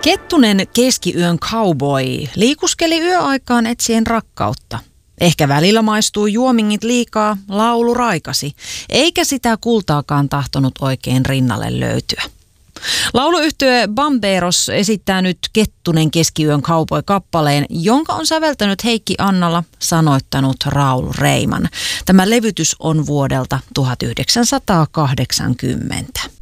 Kettunen keskiyön cowboy liikuskeli yöaikaan etsien rakkautta. Ehkä välillä maistuu juomingit liikaa, laulu raikasi, eikä sitä kultaakaan tahtonut oikein rinnalle löytyä. Lauluyhtye Bamberos esittää nyt Kettunen keskiyön cowboy-kappaleen, jonka on säveltänyt Heikki Annala, sanoittanut Raul Reiman. Tämä levytys on vuodelta 1980.